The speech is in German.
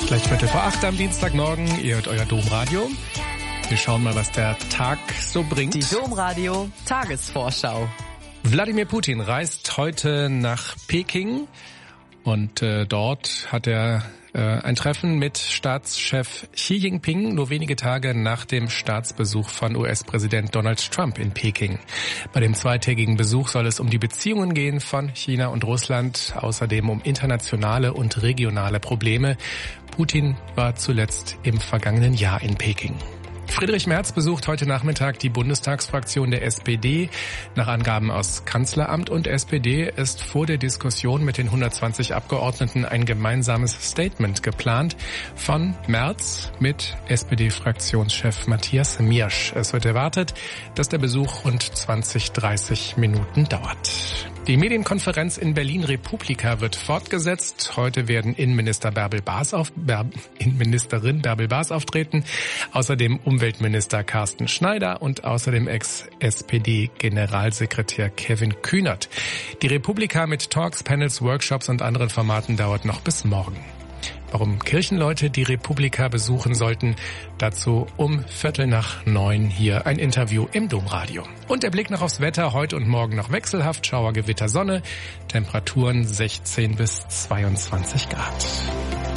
Gleich 7:45 am Dienstagmorgen. Ihr hört euer Domradio. Wir schauen mal, was der Tag so bringt. Die Domradio Tagesvorschau. Wladimir Putin reist heute nach Peking und dort hat er ein Treffen mit Staatschef Xi Jinping nur wenige Tage nach dem Staatsbesuch von US-Präsident Donald Trump in Peking. Bei dem zweitägigen Besuch soll es um die Beziehungen gehen von China und Russland, außerdem um internationale und regionale Probleme. Putin war zuletzt im vergangenen Jahr in Peking. Friedrich Merz besucht heute Nachmittag die Bundestagsfraktion der SPD. Nach Angaben aus Kanzleramt und SPD ist vor der Diskussion mit den 120 Abgeordneten ein gemeinsames Statement geplant von Merz mit SPD-Fraktionschef Matthias Miersch. Es wird erwartet, dass der Besuch rund 20-30 Minuten dauert. Die Medienkonferenz in Berlin Republika wird fortgesetzt. Heute werden Innenministerin Bärbel Baas auftreten, außerdem Umweltminister Carsten Schneider und außerdem Ex-SPD-Generalsekretär Kevin Kühnert. Die Republika mit Talks, Panels, Workshops und anderen Formaten dauert noch bis morgen. Warum Kirchenleute die Republika besuchen sollten, dazu um 8:45 hier ein Interview im Domradio. Und der Blick noch aufs Wetter, heute und morgen noch wechselhaft, Schauer, Gewitter, Sonne, Temperaturen 16 bis 22 Grad.